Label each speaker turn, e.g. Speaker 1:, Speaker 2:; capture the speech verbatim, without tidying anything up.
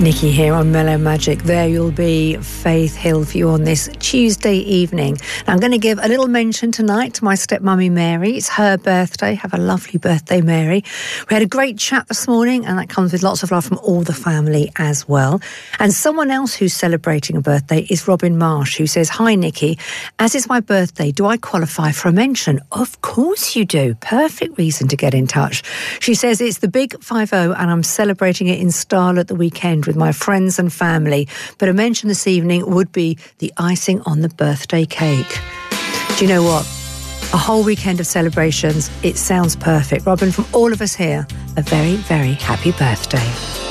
Speaker 1: Nikki here on Mellow Magic. There you'll be Faith Hill for you on this Tuesday evening. Now, I'm going to give a little mention tonight to my stepmummy Mary. It's her birthday. Have a lovely birthday, Mary. We had a great chat this morning, and that comes with lots of love from all the family as well. And someone else who's celebrating a birthday is Robin Marsh, who says, "Hi, Nikki. As it's my birthday, do I qualify for a mention?" Of course you do. Perfect reason to get in touch. She says, "It's the big five oh, and I'm celebrating it in style at the weekend with my friends and family. But a mention this evening would be the icing on the birthday cake." Do you know what? A whole weekend of celebrations. It sounds perfect. Robin, from all of us here, a very, very happy birthday.